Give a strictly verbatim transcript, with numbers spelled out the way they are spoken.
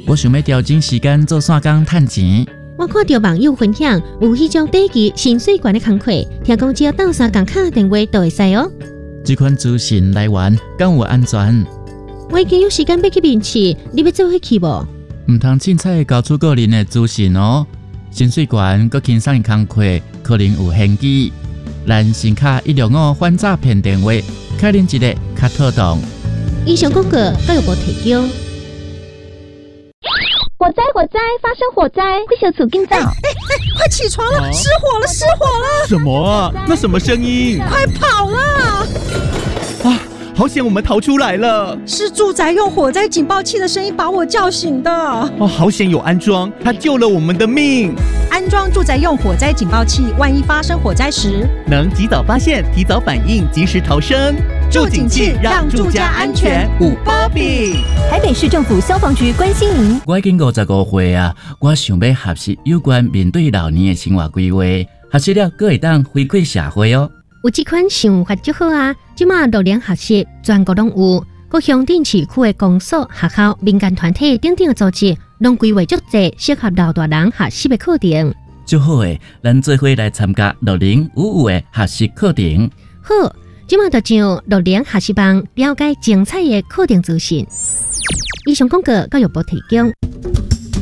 我想要调整时间做散工赚钱。 我看到网友分享有迄种短期薪水悬的工课，听讲只要斗三工打电话就会使哦。 这款资讯来源敢有安全？ 我已经有时间要去面试，你要做伙去无？ 唔通凊彩交出个人的资讯哦。薪水悬佮轻松的工课可能有限制。咱先卡一六五反诈骗电话，开恁一个较妥当。 以上广告教育部提供。 火灾！火灾！发生火灾！快小组警长！ 哎哎哎，快起床了！失火了！失火了！ 什么啊？那什么声音？ 快跑啦！ 啊！好险，我们逃出来了。 是住宅用火灾警报器的声音把我叫醒的。 哦，好险有安装，它救了我们的命。 安装住宅用火灾警报器，万一发生火灾时， 能及早发现、提早反应、及时逃生。 住警器让住家安全五波比。 台北市政府消防局关心您。 我已经五十五岁啊，我想要学习有关面对老年的生活规划，学习了，阁会当回馈社会哦。 有这款想法就好啊！即马老年学习全国拢有，各乡镇市区的公所、学校、民间团体等等的组织，拢规划足侪适合老大人学习的课程。 就好诶，咱做伙来参加老龄五五的学习课程。 好，即马就上老龄学习网了解精彩的课程资讯。以上广告教育部提供。